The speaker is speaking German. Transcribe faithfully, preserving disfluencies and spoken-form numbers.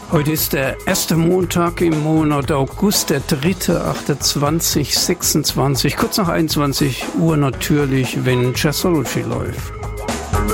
Heute ist der erste Montag im Monat August, der dritte, achte zwanzig sechsundzwanzig, kurz nach einundzwanzig Uhr natürlich, wenn Jazzology läuft.